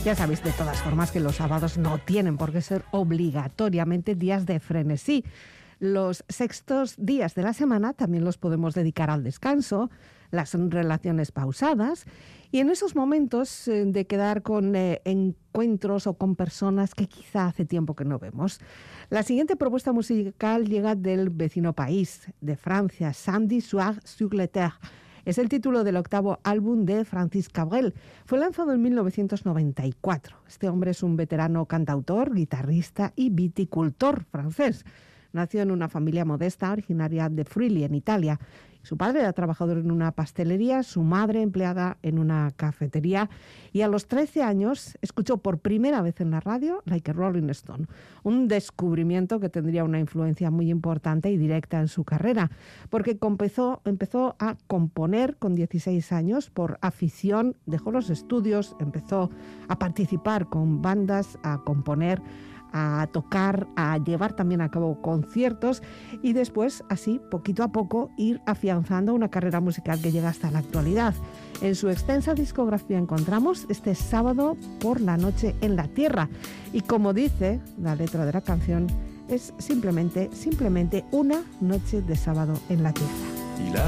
Ya sabéis de todas formas que los sábados no tienen por qué ser obligatoriamente días de frenesí. Los sextos días de la semana también los podemos dedicar al descanso, las relaciones pausadas y en esos momentos de quedar con encuentros o con personas que quizá hace tiempo que no vemos. La siguiente propuesta musical llega del vecino país, de Francia, Samedi soir sur la terre. Es el título del octavo álbum de Francis Cabrel. Fue lanzado en 1994. Este hombre es un veterano cantautor, guitarrista y viticultor francés. Nació en una familia modesta originaria de Friuli, en Italia. Su padre era trabajador en una pastelería, su madre empleada en una cafetería y a los 13 años escuchó por primera vez en la radio Like a Rolling Stone, un descubrimiento que tendría una influencia muy importante y directa en su carrera, porque empezó a componer con 16 años por afición, dejó los estudios, empezó a participar con bandas, a componer, a tocar, a llevar también a cabo conciertos y después, así, poquito a poco, ir afianzando una carrera musical que llega hasta la actualidad. En su extensa discografía encontramos este Sábado por la noche en la Tierra y como dice la letra de la canción, es simplemente una noche de sábado en la Tierra.